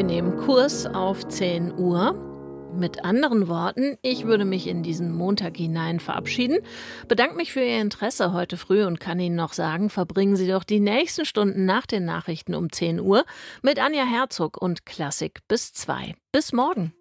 nehmen Kurs auf 10 Uhr. Mit anderen Worten, ich würde mich in diesen Montag hinein verabschieden, bedanke mich für Ihr Interesse heute früh und kann Ihnen noch sagen, verbringen Sie doch die nächsten Stunden nach den Nachrichten um 10 Uhr mit Anja Herzog und Klassik bis 2. Bis morgen.